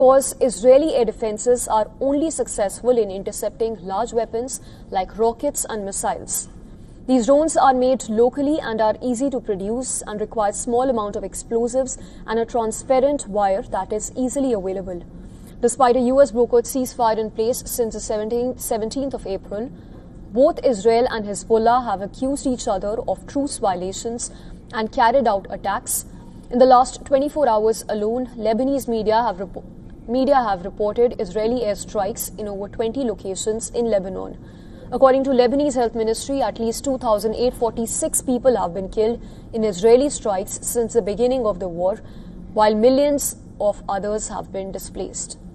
Because Israeli air defenses are only successful in intercepting large weapons like rockets and missiles. These drones are made locally and are easy to produce and require small amount of explosives and a transparent wire that is easily available. Despite a US brokered ceasefire in place since the 17th of April, both Israel and Hezbollah have accused each other of truce violations and carried out attacks. In the last 24 hours alone, Lebanese media have reported Israeli airstrikes in over 20 locations in Lebanon. According to Lebanese Health Ministry, at least 2,846 people have been killed in Israeli strikes since the beginning of the war, while millions of others have been displaced.